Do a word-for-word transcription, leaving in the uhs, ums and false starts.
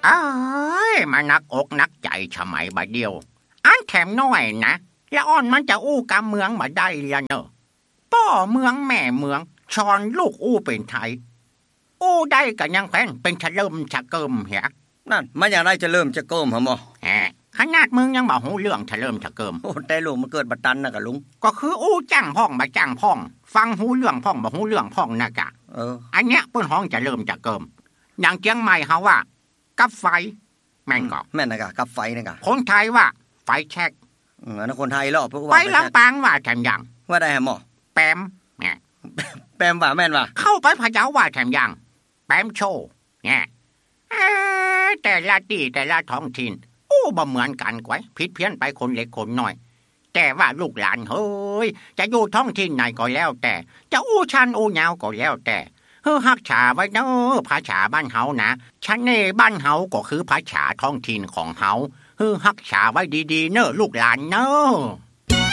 เอ้ยมานักอกนักใจชะไหมบัดเดียวอันแถมน้อยนะแล้วอ่อนมันจะอู้กำเมืองมาได้ละเนอะพ่อเมืองแม่เมืองชอนลูกอู้เป็นไทยอู้ได้กันยังแฟนเป็นชะเริ่มชะเกิมเหียนั่นมันอย่างไรจะเริ่มจะเกิมหรอหมอแหมขนาดมึงยังบอกหูเรื่องชะเริ่มชะเกิมโอ้แต่ลุงมันเกิดบัดตันนะกะลุงก็คืออู้จ้างพ่องมาจ้างพ่องฟังหูเรื่องพ่องบอกหูเรื่องพ่องนะกะเอออันเนี้ยเปิ้นห้องจะเริ่มจะเกิมอย่างเชียงใหม่เฮาว่ากับไฟแม่นก็แม่นนะกะกับไฟนะกะคนไทยว่าไฟแช็กอืออันนั้นคนไทยเหรอพวกว่าไปลำปางว่าแถมยังว่าได้หมอแปมแหมแปมว่าแม่นว่าเข้าไปพะเยาว่าแถมยังแปมโชว์แหมแต่ละที่แต่ละท้องถิ่นอู้บ่เหมือนกันกว่าผิดเพี้ยนไปคนเล็กคนน้อยแต่ว่าลูกหลานเฮ้ยจะอยู่ท้องถิ่นไหนก็แล้วแต่จะอู้ชันอู้ยาวก็แล้วแต่เฮ้อฮักษาไว้เนอะภาษาบ้านเฮานะชันเน่บ้านเฮาก็คือภาษาท้องถิ่นของเฮาเฮ้อฮักษาไว้ดีๆเนอะลูกหลานเนอะ